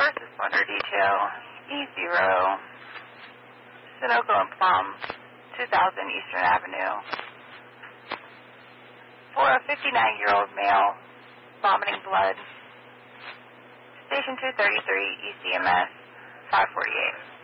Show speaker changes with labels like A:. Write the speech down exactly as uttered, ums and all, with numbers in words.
A: First responder detail, E zero, Sunoco and Plum, two thousand Eastern Avenue. For a fifty-nine-year-old male, vomiting blood. Station two thirty-three, E C M S, five forty-eight.